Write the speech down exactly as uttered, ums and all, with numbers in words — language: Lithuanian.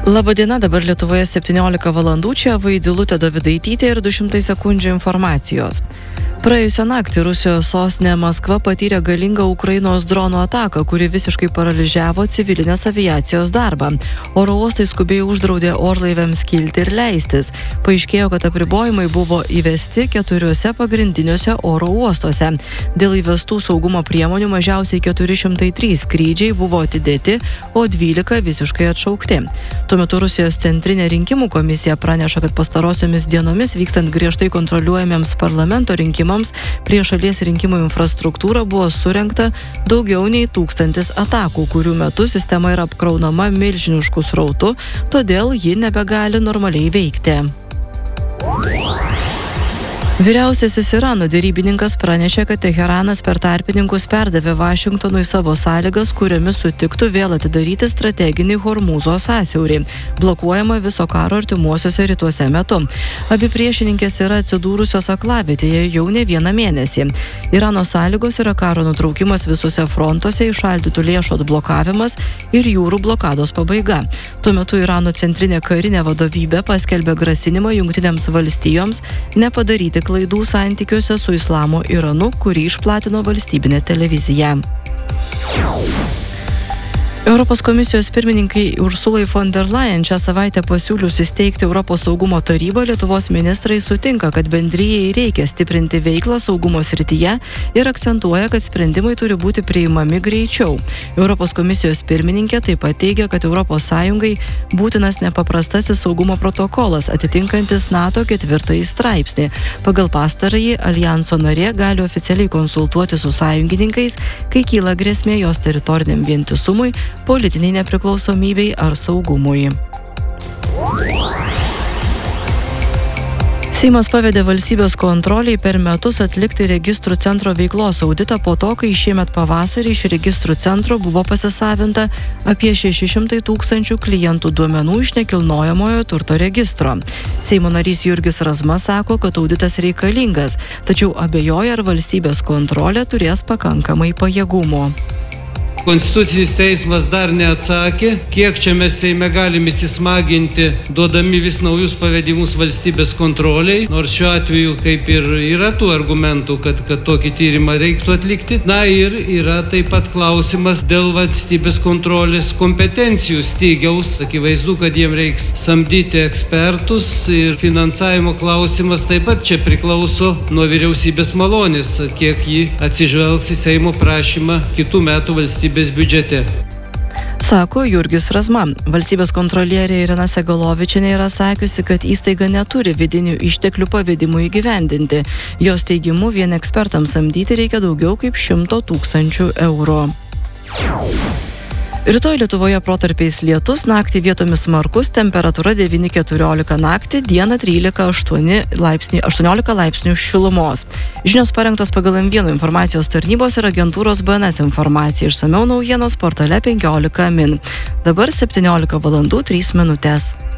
Labadiena, dabar Lietuvoje septyniolika valandų, čia Vaidilutė Dovydaitytė ir du šimtai sekundžių informacijos. Praėjusią naktį Rusijos sostinė Maskva patyrė galingą Ukrainos dronų ataką, kuri visiškai paralyžiavo civilinės aviacijos darbą. Oro uostai skubiai uždraudė orlaiviams kilti ir leistis. Paaiškėjo, kad apribojimai buvo įvesti keturiuose pagrindiniuose oro uostuose. Dėl įvestų saugumo priemonių mažiausiai keturi šimtai trys skrydžiai buvo atidėti, o dvylika visiškai atšaukti. Tuo metu Rusijos centrinė rinkimų komisija praneša, kad pastarosiomis dienomis vykstant griežtai kontroliuojamiems parlamento rinkimams prie šalies rinkimų infrastruktūrą buvo surengta daugiau nei tūkstantis atakų, kurių metu sistema yra apkraunama milžinišku srautu, todėl ji nebegali normaliai veikti. Vyriausiasis Irano derybininkas pranešė, kad Teheranas per tarpininkus perdavė Vašingtonui savo sąlygas, kuriomis sutiktų vėl atidaryti strateginį Hormūzo sąsiaurį, blokuojama viso karo artimuosiuose rytuose metu. Abi priešininkės yra atsidūrusios aklavietėje jau ne vieną mėnesį. Irano sąlygos yra karo nutraukimas visuose frontuose, įšaldytų lėšų atblokavimas ir jūrų blokados pabaiga. Tuo metu Irano centrinė karinė vadovybė paskelbė grasinimą Jungtinėms valstijoms nepadaryti klaidų santykiuose su Islamo Iranu, kurį išplatino valstybinė televizija. Europos komisijos pirmininkai Ursulai von der Leyen šią savaitę pasiūlius įsteigti Europos saugumo tarybą, Lietuvos ministrai sutinka, kad bendrijai reikia stiprinti veiklą saugumo srityje ir akcentuoja, kad sprendimai turi būti priimami greičiau. Europos komisijos pirmininkė taip pat teigia, kad Europos Sąjungai būtinas nepaprastasis saugumo protokolas, atitinkantis NATO ketvirtąjį straipsnį. Pagal pastarąjį aljanso narė gali oficialiai konsultuoti su sąjungininkais, kai kyla grėsmė jos teritoriniam vientisumui, politiniai nepriklausomybei ar saugumui. Seimas pavedė valstybės kontroliai per metus atlikti registrų centro veiklos auditą po to, kai šiemet pavasarį iš registrų centro buvo pasisavinta apie šeši šimtai tūkstančių klientų duomenų iš nekilnojamojo turto registro. Seimo narys Jurgis Razma sako, kad auditas reikalingas, tačiau abejoja, ar valstybės kontrolė turės pakankamai pajėgumų. Konstitucinis teismas dar neatsakė, kiek čia mes Seime galim įsismaginti, duodami vis naujus pavedimus valstybės kontroliai, nors šiuo atveju kaip ir yra tų argumentų, kad, kad tokį tyrimą reiktų atlikti. Na ir yra taip pat klausimas dėl valstybės kontrolės kompetencijų stygiaus. Akivaizdu, kad jiem reiks samdyti ekspertus ir finansavimo klausimas taip pat čia priklauso nuo vyriausybės malonės, kiek ji atsižvelgs į Seimo prašymą kitų metų valstybės biudžete. Sako Jurgis Razma. Valstybės kontrolierė Irena Segalovičienė yra sakiusi, kad įstaiga neturi vidinių išteklių pavedimų įgyvendinti. Jos teigimu, vien ekspertams samdyti reikia daugiau kaip šimto tūkstančių eurų. Rytoj Lietuvoje protarpiais lietus, naktį vietomis smarkus, temperatūra devyni keturiolika naktį, dieną trylika aštuoniolika laipsnių šilumos. Žinios parengtos pagal M vienas informacijos tarnybos ir agentūros B N S informacija. Išsamiau naujienos portale penkiolika min. Dabar septyniolika valandų trys minutės.